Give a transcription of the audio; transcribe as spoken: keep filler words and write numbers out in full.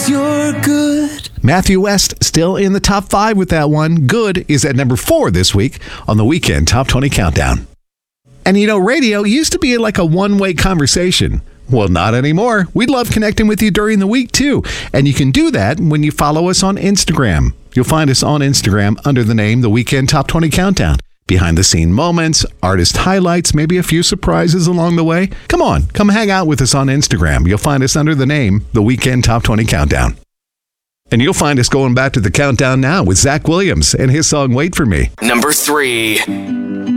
'cause you're good. Matthew West still in the top five with that one. Good is at number four this week on the Weekend Top twenty Countdown. And you know, radio used to be like a one-way conversation. Well, not anymore. We love connecting with you during the week, too. And you can do that when you follow us on Instagram. You'll find us on Instagram under the name The Weekend Top twenty Countdown. Behind-the-scene moments, artist highlights, maybe a few surprises along the way. Come on, come hang out with us on Instagram. You'll find us under the name The Weekend Top twenty Countdown. And you'll find us going back to the countdown now with Zach Williams and his song Wait For Me. Number three.